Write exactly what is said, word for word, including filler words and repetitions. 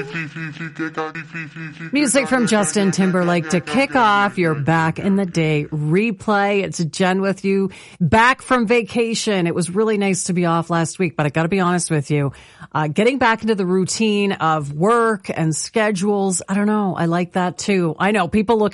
Music from Justin Timberlake to kick off your Back in the Day replay. It's Jen with you, back from vacation. It was really nice to be off last week, but I got to be honest with you, uh, getting back into the routine of work and schedules, I don't know. I like that too. I know people look